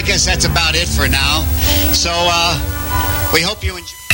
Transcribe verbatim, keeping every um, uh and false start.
guess that's about it for now. So uh, we hope you enjoy.